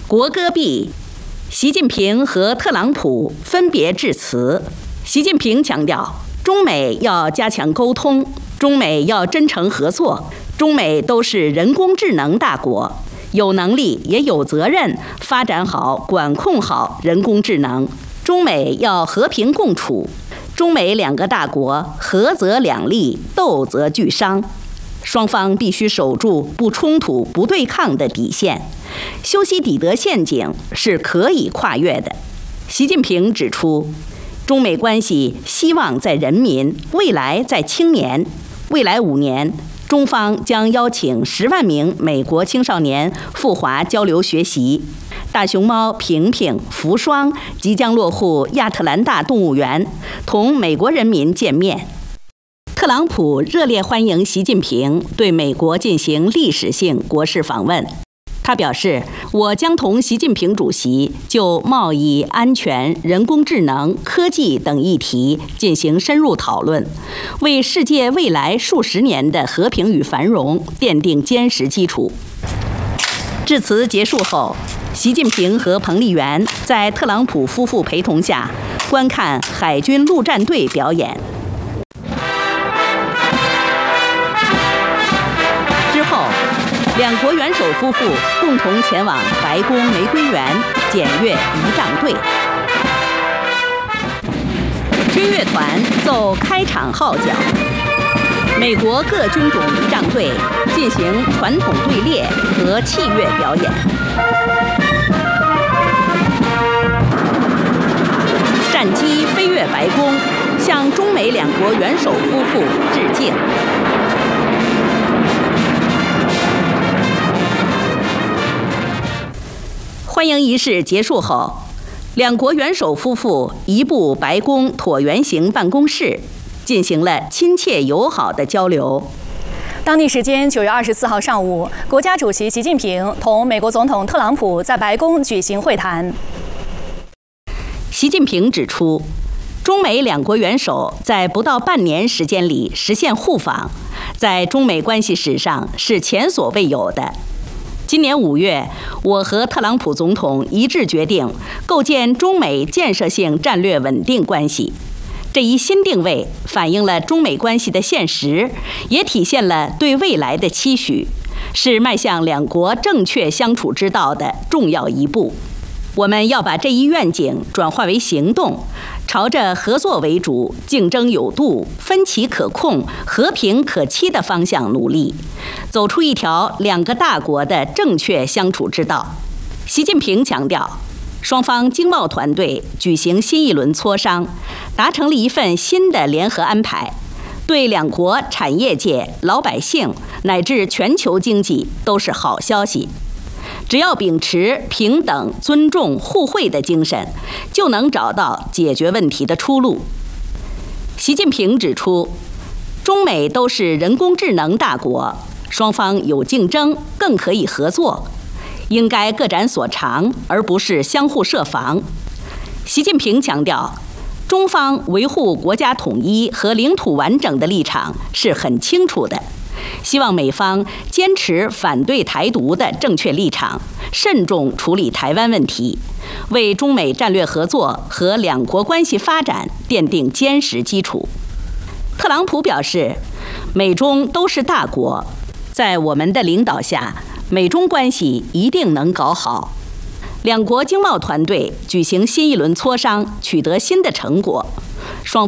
国歌毕，习近平和特朗普分别致辞。习近平强调，中美要加强沟通，中美要真诚合作，中美都是人工智能大国，有能力也有责任发展好、管控好人工智能。中美要和平共处，中美两个大国合则两利，斗则俱伤。双方必须守住不冲突、不对抗的底线，修昔底德陷阱是可以跨越的。习近平指出，中美关系希望在人民，未来在青年。未来5年，中方将邀请10万名美国青少年赴华交流学习。大熊猫平平、福双即将落户亚特兰大动物园，同美国人民见面。特朗普热烈欢迎习近平对美国进行历史性国事访问。他表示，我将同习近平主席就贸易、安全、人工智能、科技等议题进行深入讨论，为世界未来数十年的和平与繁荣奠定坚实基础。致辞结束后，习近平和彭丽媛在特朗普夫妇陪同下观看海军陆战队表演。之后，两国元首夫妇共同前往白宫玫瑰园检阅仪仗队。军乐团奏开场号角，美国各军种仪仗队进行传统队列和器乐表演。战机飞越白宫，向中美两国元首夫妇致敬。欢迎仪式结束后，两国元首夫妇移步白宫椭圆形办公室，进行了亲切友好的交流。 当地时间9月24号上午，国家主席习近平同美国总统特朗普在白宫举行会谈。 习近平指出，中美两国元首在不到半年时间里实现互访，在中美关系史上是前所未有的。今年5月，我和特朗普总统一致决定构建中美建设性战略稳定关系。这一新定位反映了中美关系的现实，也体现了对未来的期许，是迈向两国正确相处之道的重要一步。我们要把这一愿景转化为行动，朝着合作为主、竞争有度、分歧可控、和平可期的方向努力，走出一条两个大国的正确相处之道。习近平强调，双方经贸团队举行新一轮磋商，达成了一份新的联合安排，对两国产业界、老百姓乃至全球经济都是好消息。只要秉持平等、尊重、互惠的精神，就能找到解决问题的出路。习近平指出，中美都是人工智能大国，双方有竞争，更可以合作，应该各展所长，而不是相互设防。习近平强调，中方维护国家统一和领土完整的立场是很清楚的。希望美方坚持反对台独的正确立场，慎重处理台湾问题，为中美战略合作和两国关系发展奠定坚实基础。特朗普表示，美中都是大国，在我们的领导下，美中关系一定能搞好。两国经贸团队举行新一轮磋商，取得新的成果。